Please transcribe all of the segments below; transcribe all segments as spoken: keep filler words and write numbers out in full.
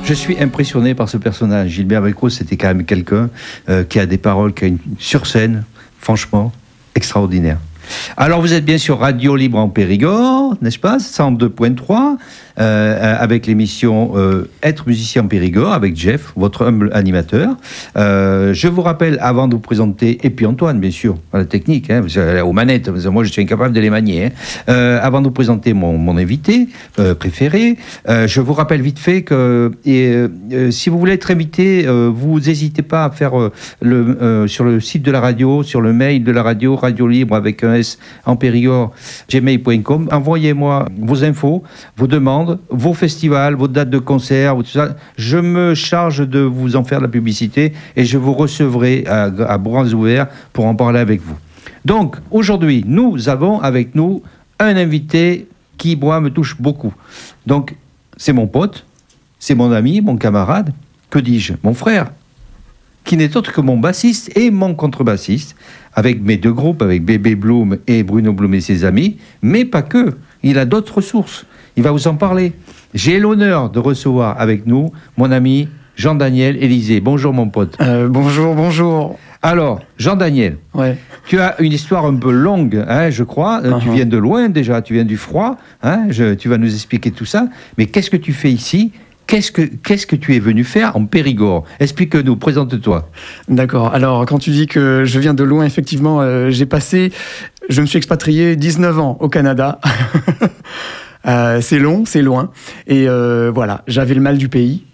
Je suis impressionné par ce personnage. Gilbert Bécaud, c'était quand même quelqu'un euh, qui a des paroles, qui a une sur scène, franchement, extraordinaire. Alors, vous êtes bien sur Radio Libre en Périgord, n'est-ce pas, cent deux point trois, euh, avec l'émission euh, Être musicien en Périgord, avec Jeff, votre humble animateur. Euh, je vous rappelle, avant de vous présenter, et puis Antoine, bien sûr, à la technique, hein, aux manettes, parce que moi je suis incapable de les manier. Hein. Euh, avant de vous présenter mon, mon invité euh, préféré, euh, je vous rappelle vite fait que et, euh, si vous voulez être invité, euh, vous n'hésitez pas à faire euh, le, euh, sur le site de la radio, sur le mail de la radio, Radio Libre avec un S en Périgord, gmail point com. Envoyez-moi vos infos, vos demandes, vos festivals, vos dates de concert, tout ça. Je me charge de vous en faire la publicité et je vous recevrai à, à bras ouverts pour en parler avec vous. Donc, aujourd'hui, nous avons avec nous un invité qui, moi, me touche beaucoup. Donc, c'est mon pote, c'est mon ami, mon camarade, que dis-je, mon frère, qui n'est autre que mon bassiste et mon contrebassiste, avec mes deux groupes, avec Bébé Bloom et Bruno Bloom et ses amis, mais pas que. Il a d'autres ressources. Il va vous en parler. J'ai l'honneur de recevoir avec nous mon ami Jean-Daniel Élysée. Bonjour mon pote. Euh, bonjour, bonjour. Alors, Jean-Daniel, ouais. Tu as une histoire un peu longue, hein, je crois. Uh-huh. Tu viens de loin déjà, tu viens du froid. Hein, je, tu vas nous expliquer tout ça. Mais qu'est-ce que tu fais ici ? Qu'est-ce que, qu'est-ce que tu es venu faire en Périgord ? Explique-nous, présente-toi. D'accord. Alors, quand tu dis que je viens de loin, effectivement, euh, j'ai passé... Je me suis expatrié dix-neuf ans au Canada. euh, c'est long, c'est loin. Et euh, voilà, j'avais le mal du pays.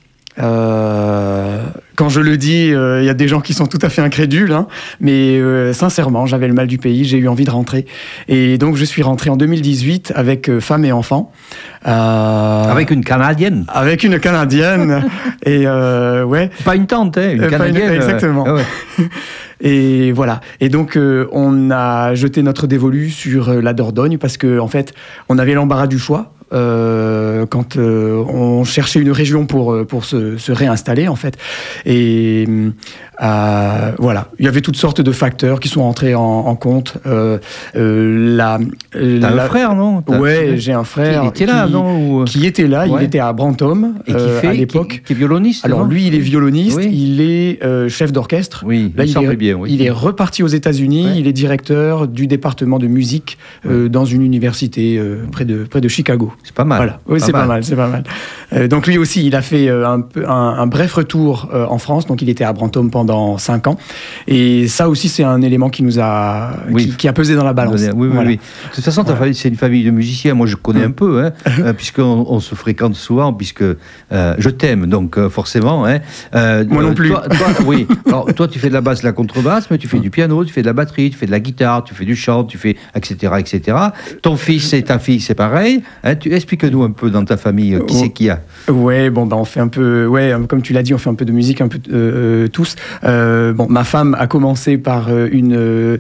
Euh, quand je le dis, il euh, y a des gens qui sont tout à fait incrédules, hein, mais euh, sincèrement, j'avais le mal du pays, j'ai eu envie de rentrer. Et donc, je suis rentré en deux mille dix-huit avec euh, femme et enfants. Euh, avec une Canadienne. Avec une Canadienne. et euh, ouais. Pas une tante, hein, une euh, Canadienne. Une, exactement. Euh, ouais. Et voilà. Et donc, euh, on a jeté notre dévolu sur euh, la Dordogne parce que, en fait, on avait l'embarras du choix. Euh, quand euh, on cherchait une région pour, pour se, se réinstaller, en fait. Et euh, voilà, il y avait toutes sortes de facteurs qui sont entrés en, en compte. Euh, euh, la, T'as la, un frère, non ? T'as Ouais, j'ai un frère. Qui était là, qui, non ? Ou... Qui était là, ouais. Il était à Brantôme Et qui euh, fait, à l'époque. Qui, qui est violoniste. Alors, non lui, il est violoniste, oui. il est euh, chef d'orchestre. Oui, là, il, il, est, bien, oui. il est reparti aux États-Unis, ouais. Il est directeur du département de musique euh, ouais. dans une université euh, près, de, près de Chicago. C'est pas mal. Voilà. Oui, pas c'est mal. pas mal, c'est pas mal. Euh, donc lui aussi, il a fait euh, un, un, un bref retour euh, en France, donc il était à Brantôme pendant cinq ans. Et ça aussi, c'est un élément qui nous a, oui. qui, qui a pesé dans la balance. Oui, oui, voilà. oui. De toute façon, voilà. C'est une famille de musiciens. Moi, je connais un peu, hein, euh, puisqu'on on se fréquente souvent, puisque euh, je t'aime, donc euh, forcément. Hein, euh, Moi non plus. Toi, toi, oui. Alors, toi, tu fais de la basse, de la contrebasse, mais tu fais du piano, tu fais de la batterie, tu fais de la guitare, tu fais du chant, tu fais, et cetera, et cetera. Ton fils et ta fille, c'est pareil. Hein, tu, explique-nous un peu dans ta famille, qui oh. c'est qui a. Ouais, bon, bah, on fait un peu, ouais, comme tu l'as dit, on fait un peu de musique, un peu euh, tous. Euh, bon, ma femme a commencé par une, euh,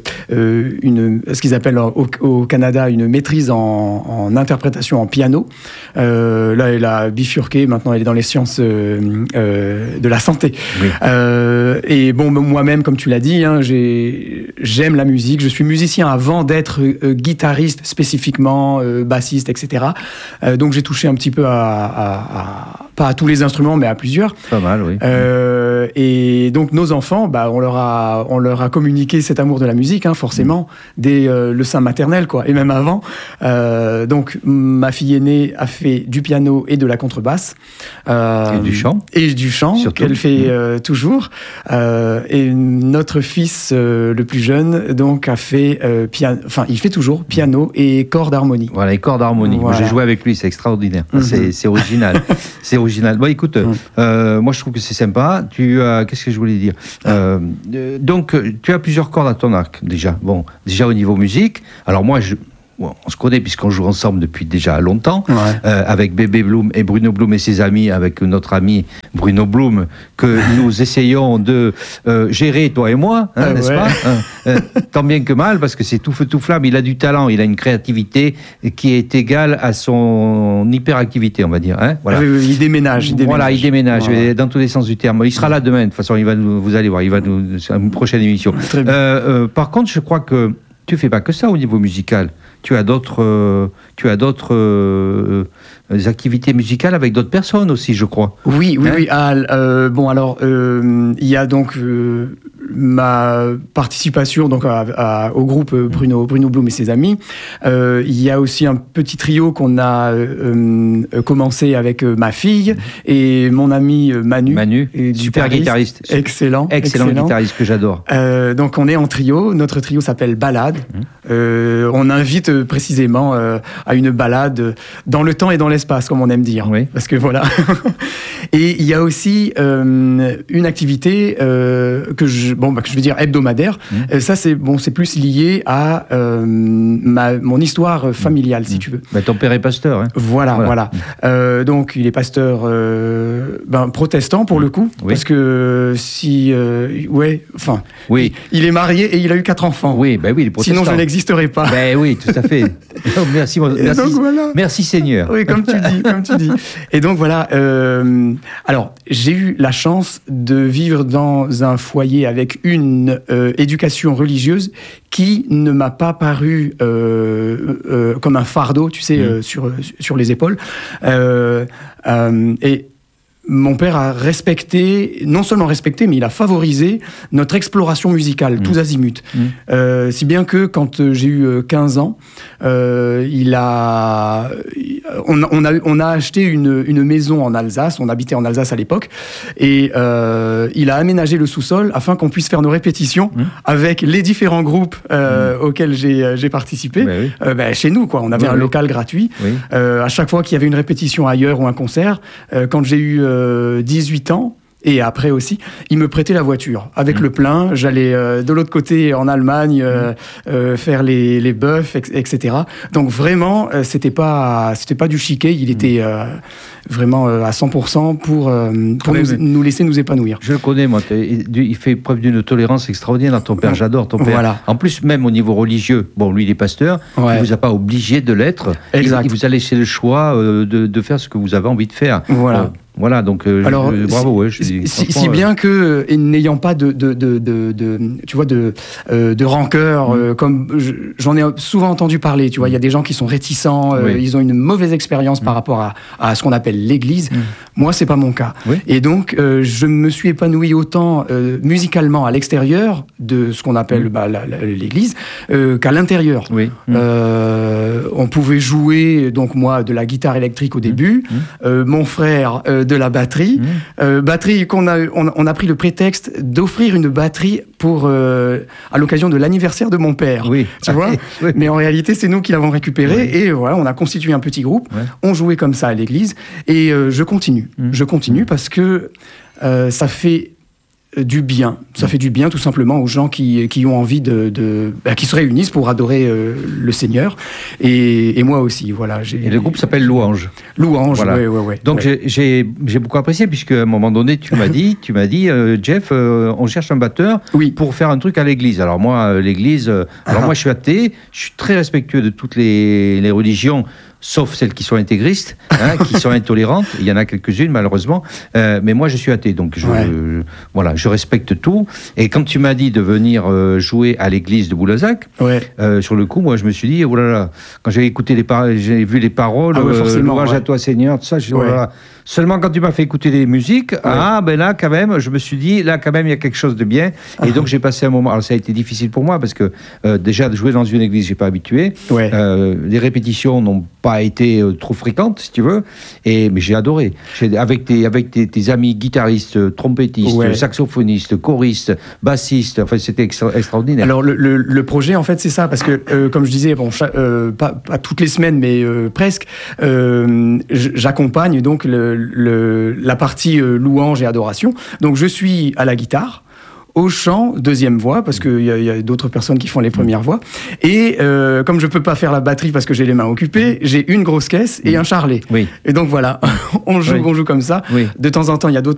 une, ce qu'ils appellent au, au Canada une maîtrise en, en interprétation en piano. Euh, là, elle a bifurqué. Maintenant, elle est dans les sciences euh, euh, de la santé. Oui. Euh, et bon, moi-même, comme tu l'as dit, hein, j'ai, j'aime la musique. Je suis musicien avant d'être euh, guitariste spécifiquement, euh, bassiste, et cetera. Euh, donc, j'ai touché un petit peu à, à, à pas à tous les instruments, mais à plusieurs. Pas mal, oui. Euh, et donc, nos enfants, bah, on leur a, on leur a communiqué cet amour de la musique, hein, forcément, mmh. dès euh, le sein maternel, quoi, et même avant. Euh, donc, ma fille aînée a fait du piano et de la contrebasse. Euh, et du chant. Et du chant, surtout. Qu'elle fait euh, toujours. Euh, et notre fils, euh, le plus jeune, donc, a fait euh, piano, enfin, il fait toujours piano et corps d'harmonie. Voilà, les corps d'harmonie. Voilà. Moi, j'ai joué avec lui, c'est extraordinaire. Mmh. C'est, c'est original. C'est original. Bon, écoute, mmh. euh, moi, je trouve que c'est sympa. Tu as, qu'est-ce que je voulais dire euh, Donc, tu as plusieurs cordes à ton arc, déjà. Bon, déjà au niveau musique. Alors, moi, je. Bon, on se connaît puisqu'on joue ensemble depuis déjà longtemps, ouais. euh, avec Bébé Bloom et Bruno Bloom et ses amis, avec notre ami Bruno Bloom, que nous essayons de euh, gérer, toi et moi, hein, euh, n'est-ce ouais. pas hein, euh, tant bien que mal, parce que c'est tout feu tout flamme, il a du talent, il a une créativité qui est égale à son hyperactivité, on va dire. Hein, voilà. oui, oui, il déménage. Il déménage. Voilà, il déménage, voilà. Dans tous les sens du terme. Il sera là demain, de toute façon, il va nous, vous allez voir, il va nous, c'est une prochaine émission. Euh, euh, par contre, je crois que tu fais pas que ça au niveau musical. Tu as d'autres, euh, tu as d'autres euh, euh, activités musicales avec d'autres personnes aussi, je crois. Oui, oui, Hein oui. Ah, euh, bon, alors, euh, il y a donc euh, ma participation donc à, à, au groupe Bruno, Bruno Blum et ses amis. Euh, il y a aussi un petit trio qu'on a euh, euh, commencé avec euh, ma fille et mon ami euh, Manu. Manu, et super guitariste. Excellent. Excellent, excellent guitariste que j'adore. Euh, donc, on est en trio. Notre trio s'appelle Balade. Mmh. Euh, on invite euh, précisément euh, à une balade dans le temps et dans l'espace, comme on aime dire. Oui. Parce que voilà. Et il y a aussi euh, une activité euh, que je, bon, bah, que je veux dire hebdomadaire. Mmh. Euh, ça, c'est bon, c'est plus lié à euh, ma, mon histoire familiale, mmh. si tu veux. Bah, ton père est pasteur. Hein. Voilà, voilà. voilà. Mmh. Euh, donc, il est pasteur euh, ben, protestant pour mmh. le coup, oui. parce que si, euh, ouais, enfin, oui. il, il est marié et il a eu quatre enfants. Oui, ben oui, il est protestant. Sinon, je n'existerais pas. Ben oui, tout à fait. Oh, merci, merci, donc, voilà. merci Seigneur. Oui, comme tu dis, comme tu dis. Et donc voilà. Euh, alors, j'ai eu la chance de vivre dans un foyer avec une euh, éducation religieuse qui ne m'a pas paru euh, euh, comme un fardeau, tu sais, mmh. euh, sur sur les épaules. Euh, euh, et mon père a respecté, non seulement respecté, mais il a favorisé notre exploration musicale, mmh. tous azimuts. Mmh. Euh, si bien que quand euh, j'ai eu euh, quinze ans, euh, il a, on, on, a, on a acheté une, une maison en Alsace, on habitait en Alsace à l'époque, et euh, il a aménagé le sous-sol afin qu'on puisse faire nos répétitions mmh. avec les différents groupes euh, mmh. auxquels j'ai, j'ai participé. Bah oui. euh, bah, chez nous, quoi. On avait oui, un oui. local gratuit. Oui. Euh, à chaque fois qu'il y avait une répétition ailleurs ou un concert, euh, quand j'ai eu euh, dix-huit ans, et après aussi, il me prêtait la voiture. Avec mmh. le plein, j'allais euh, de l'autre côté en Allemagne euh, mmh. euh, faire les, les bœufs, et cetera. Donc vraiment, euh, c'était pas, c'était pas du chiquet, il mmh. était euh, vraiment euh, à cent pour cent pour, euh, pour nous, nous laisser nous épanouir. Je le connais, moi. Il fait preuve d'une tolérance extraordinaire. Ton père, j'adore ton père. Voilà. En plus, même au niveau religieux, bon, lui, il est pasteur, ouais. il vous a pas obligé de l'être. Exact. Il, il vous a laissé le choix euh, de, de faire ce que vous avez envie de faire. Voilà. Euh, Voilà, donc euh, alors, je, bravo. Ouais, je si, dis, si, si bien que, et n'ayant pas de, de, de, de, de, tu vois, de, euh, de rancœur, mmh. euh, comme je, j'en ai souvent entendu parler, tu vois, il y a des gens qui sont réticents, euh, oui. ils ont une mauvaise expérience mmh. par rapport à, à ce qu'on appelle l'Église. Mmh. Moi, c'est pas mon cas. Oui. Et donc, euh, je me suis épanoui autant euh, musicalement à l'extérieur de ce qu'on appelle mmh. bah, la, la, l'Église euh, qu'à l'intérieur. Oui. Mmh. Euh, on pouvait jouer, donc moi, de la guitare électrique au début, mmh. euh, mon frère euh, de la batterie, mmh. euh, batterie qu'on a, on, on a pris le prétexte d'offrir une batterie pour euh, à l'occasion de l'anniversaire de mon père. Oui. Tu vois. Oui. Mais en réalité, c'est nous qui l'avons récupéré oui. et voilà, on a constitué un petit groupe. Ouais. On jouait comme ça à l'église et euh, je continue. Mmh. Je continue mmh. parce que euh, ça fait du bien. Ça mmh. fait du bien tout simplement aux gens qui, qui ont envie de, de bah, qui se réunissent pour adorer euh, le Seigneur et, et moi aussi. Voilà. J'ai... Et le groupe s'appelle Louange. Louange. Voilà. Ouais, ouais, ouais. Donc ouais. J'ai, j'ai, j'ai beaucoup apprécié puisque à un moment donné tu m'as dit, tu m'as dit, euh, Jeff, euh, on cherche un batteur oui. pour faire un truc à l'église. Alors moi, euh, l'église. Euh, alors ah. moi, je suis athée. Je suis très respectueux de toutes les, les religions. Sauf celles qui sont intégristes, hein, qui sont intolérantes. Il y en a quelques-unes, malheureusement. Euh, mais moi, je suis athée, donc je, ouais. je, voilà, je respecte tout. Et quand tu m'as dit de venir euh, jouer à l'église de Boulazac, ouais. euh, sur le coup, moi, je me suis dit, oh là là, quand j'ai écouté les paroles, j'ai vu les paroles, ah ouais, euh, louange ouais. à toi, Seigneur, tout ça, je, ouais. oh là là. Seulement quand tu m'as fait écouter les musiques, ouais. ah ben là quand même, je me suis dit là quand même il y a quelque chose de bien. Ah. Et donc j'ai passé un moment. Alors ça a été difficile pour moi parce que euh, déjà de jouer dans une église, j'ai pas habitué. Ouais. Euh, les répétitions n'ont pas été euh, trop fréquentes, si tu veux. Et mais j'ai adoré. J'ai, avec tes avec tes, tes amis guitaristes, trompettistes, ouais. saxophonistes, choristes, bassistes. Enfin c'était extra- extraordinaire. Alors le, le, le projet en fait c'est ça parce que euh, comme je disais bon cha- euh, pas, pas toutes les semaines mais euh, presque euh, j'accompagne donc le Le, la partie euh, louange et adoration. Donc je suis à la guitare, au chant, deuxième voix, parce qu'il y, y a d'autres personnes qui font les premières voix. Et euh, comme je ne peux pas faire la batterie parce que j'ai les mains occupées, j'ai une grosse caisse et un charlet. Oui. Et donc voilà, on joue, oui. on joue comme ça. Oui. De temps en temps, il y a d'autres